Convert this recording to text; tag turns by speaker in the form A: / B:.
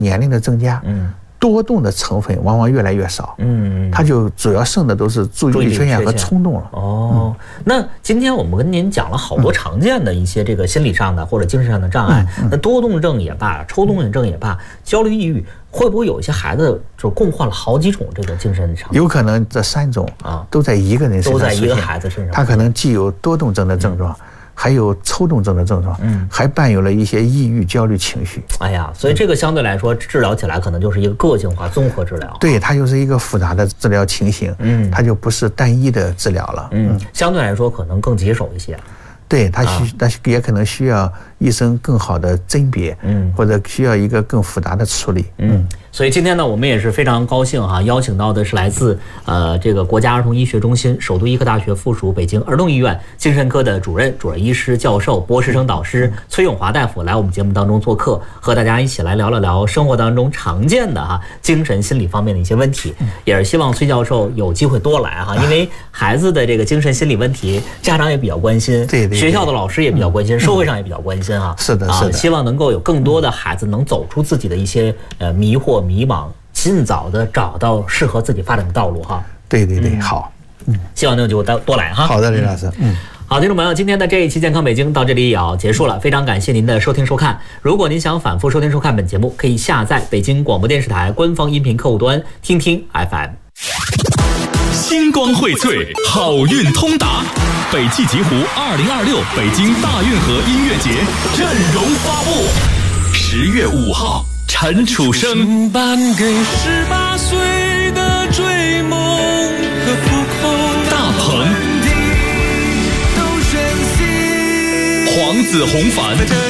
A: 年龄的增加，多动的成分往往越来越少，它就主要剩的都是注意力缺陷和冲动了。
B: 哦，那今天我们跟您讲了好多常见的一些这个心理上的或者精神上的障碍，那多动症也罢，抽动症也罢，焦虑抑郁，会不会有一些孩子就共患了好几种这个精神上？
A: 有可能这3种都在一个人身上，
B: 都在一个孩子身上，
A: 他可能既有多动症的症状。还有抽动症的症状，还伴有了一些抑郁、焦虑情绪。
B: 哎呀，所以这个相对来说治疗起来可能就是一个个性化综合治疗。
A: 对，它就是一个复杂的治疗情形，它就不是单一的治疗了。
B: 相对来说可能更棘手一些。
A: 对，他也可能需要医生更好的甄别，或者需要一个更复杂的处理。
B: 所以今天呢，我们也是非常高兴哈，邀请到的是来自这个国家儿童医学中心、首都医科大学附属北京儿童医院精神科的主任医师、教授、博士生导师崔永华大夫来我们节目当中做客，和大家一起来聊聊生活当中常见的精神心理方面的一些问题。也是希望崔教授有机会多来哈，因为孩子的这个精神心理问题，家长也比较关心，
A: 对，
B: 学校的老师也比较关心，社会上也比较关心啊。
A: 是的，
B: 希望能够有更多的孩子能走出自己的一些迷惑、迷茫，尽早的找到适合自己发展的道路哈。
A: 对，好，
B: 希望能有机会多来哈。
A: 好的，李老师，
B: 好，听众朋友，今天的这一期健康北京到这里也要结束了，非常感谢您的收听收看。如果您想反复收听收看本节目，可以下载北京广播电视台官方音频客户端听听 FM。
C: 星光荟萃，好运通达。北汽极狐2026北京大运河音乐节阵容发布，10月5号，陈楚生
D: 颁给18岁的追梦和浮空，
C: 大鹏、
D: 都宣泄，
C: 黄子弘凡。